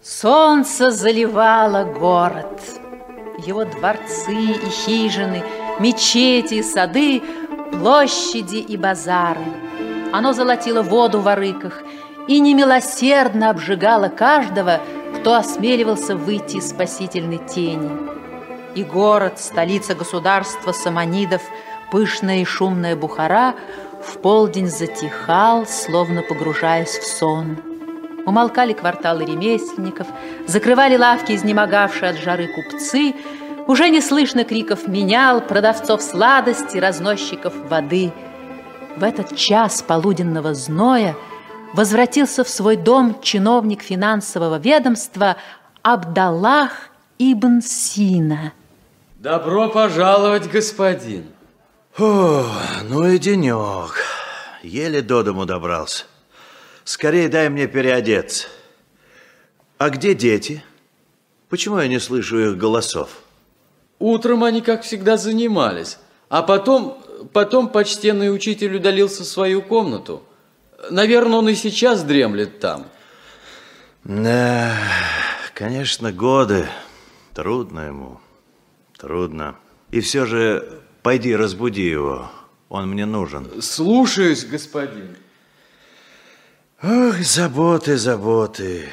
Солнце заливало город. Его дворцы и хижины, мечети и сады, площади и базары. Оно золотило воду в арыках и немилосердно обжигало каждого, кто осмеливался выйти из спасительной тени. И город, столица государства саманидов, пышная и шумная Бухара, в полдень затихал, словно погружаясь в сон. Умолкали кварталы ремесленников, закрывали лавки изнемогавшие от жары купцы, уже не слышно криков менял, продавцов сладости, разносчиков воды. В этот час полуденного зноя возвратился в свой дом чиновник финансового ведомства Абдаллах ибн Сина. Добро пожаловать, господин. О, ну и денек. Еле до дому добрался. Скорее дай мне переодеться. А где дети? Почему я не слышу их голосов? Утром они, как всегда, занимались. А потом почтенный учитель удалился в свою комнату. Наверное, он и сейчас дремлет там. Да, конечно, годы. Трудно ему. Трудно. И все же пойди разбуди его. Он мне нужен. Слушаюсь, господин. Ох, заботы, заботы.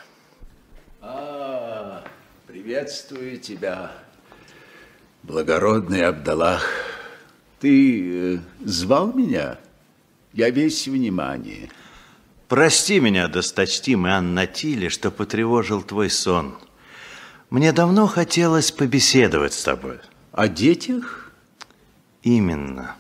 Приветствую тебя, благородный Абдаллах. Ты звал меня? Я весь внимание. Прости меня, досточтимый Ан-Натили, что потревожил твой сон. Мне давно хотелось побеседовать с тобой. О детях? Именно.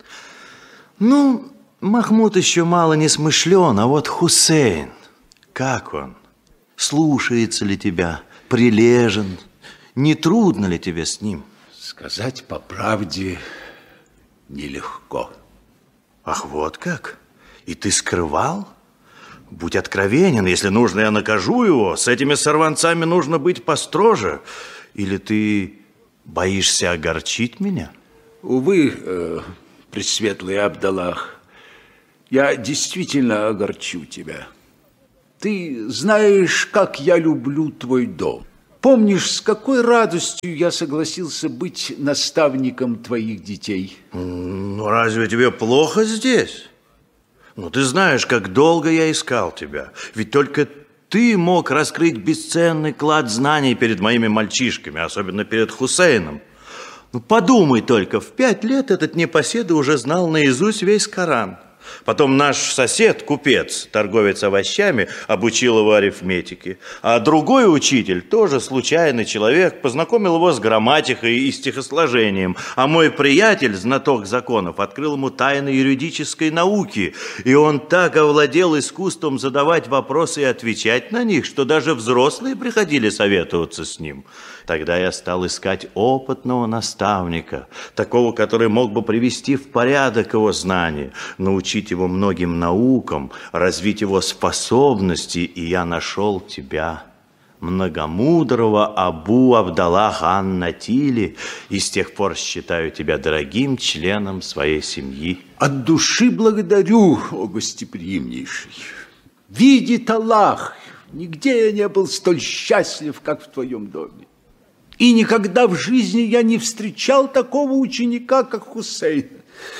Ну, Махмуд еще мало не смышлен, а вот Хусейн, как он? Слушается ли тебя? Прилежен? Не трудно ли тебе с ним? Сказать по правде нелегко. Ах, вот как? И ты скрывал? Будь откровенен, если нужно, я накажу его. С этими сорванцами нужно быть построже. Или ты боишься огорчить меня? Увы, пресветлый Абдаллах, я действительно огорчу тебя. Ты знаешь, как я люблю твой дом. Помнишь, с какой радостью я согласился быть наставником твоих детей? Ну, разве тебе плохо здесь? Ну, ты знаешь, как долго я искал тебя. Ведь только ты мог раскрыть бесценный клад знаний перед моими мальчишками, особенно перед Хусейном. Ну, подумай только, в 5 лет этот непоседа уже знал наизусть весь Коран. Потом наш сосед, купец, торговец овощами, обучил его арифметике. А другой учитель, тоже случайный человек, познакомил его с грамматикой и стихосложением. А мой приятель, знаток законов, открыл ему тайны юридической науки. И он так овладел искусством задавать вопросы и отвечать на них, что даже взрослые приходили советоваться с ним. Тогда я стал искать опытного наставника, такого, который мог бы привести в порядок его знания, научить его многим наукам, развить его способности, и я нашел тебя, многомудрого Абу Абдаллах Ан-Натили, и с тех пор считаю тебя дорогим членом своей семьи. От души благодарю, о гостеприимнейший. Видит Аллах, нигде я не был столь счастлив, как в твоем доме. И никогда в жизни я не встречал такого ученика, как Хусейн.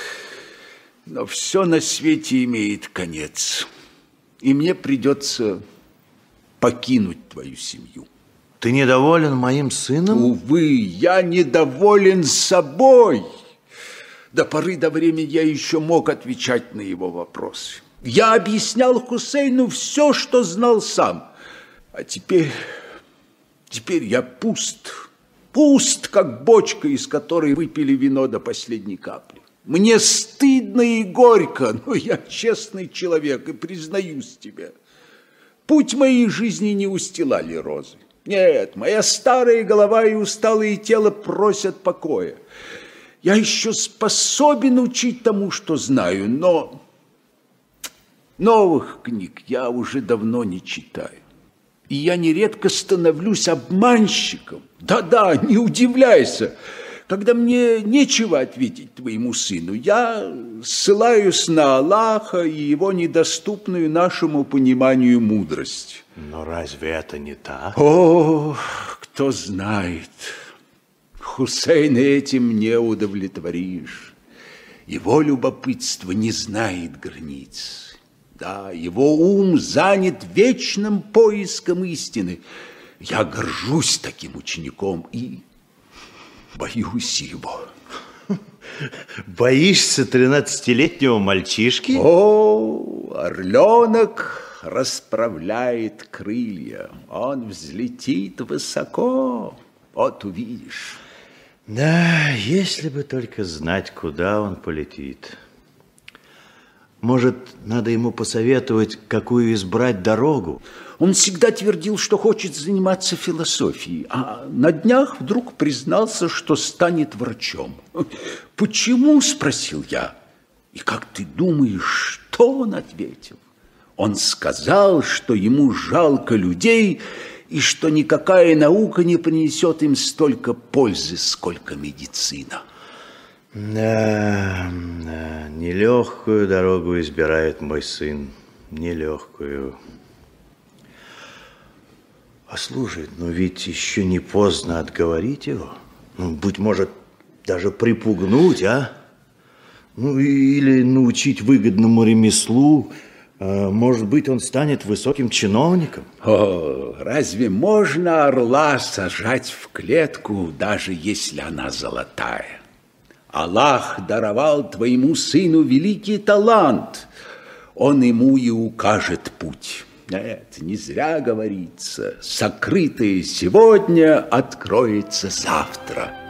Но все на свете имеет конец. И мне придется покинуть твою семью. Ты недоволен моим сыном? Увы, я недоволен собой. До поры до времени я еще мог отвечать на его вопросы. Я объяснял Хусейну все, что знал сам. А теперь я пуст. Пуст, как бочка, из которой выпили вино до последней капли. Мне стыдно и горько, но я честный человек и признаюсь тебе. Путь моей жизни не устилали розы. Нет, моя старая голова и усталое тело просят покоя. Я еще способен учить тому, что знаю, но новых книг я уже давно не читаю. И я нередко становлюсь обманщиком. Да-да, не удивляйся. Когда мне нечего ответить твоему сыну, я ссылаюсь на Аллаха и его недоступную нашему пониманию мудрость. Но разве это не так? О, кто знает, Хусейна этим не удовлетворишь. Его любопытство не знает границ. Да, его ум занят вечным поиском истины. Я горжусь таким учеником и боюсь его. Боишься 13-летнего мальчишки? О, орленок расправляет крылья. Он взлетит высоко. Вот увидишь. Да, если бы только знать, куда он полетит. Может, надо ему посоветовать, какую избрать дорогу? Он всегда твердил, что хочет заниматься философией, а на днях вдруг признался, что станет врачом. «Почему?» – спросил я. И как ты думаешь, что он ответил? Он сказал, что ему жалко людей и что никакая наука не принесет им столько пользы, сколько медицина. Да, нелегкую дорогу избирает мой сын, нелегкую. Послушай, но ведь еще не поздно отговорить его. Ну, быть может, даже припугнуть, а? Ну, или научить выгодному ремеслу. Может быть, он станет высоким чиновником. О, разве можно орла сажать в клетку, даже если она золотая? Аллах даровал твоему сыну великий талант. Он ему и укажет путь. Нет, не зря говорится, сокрытое сегодня откроется завтра.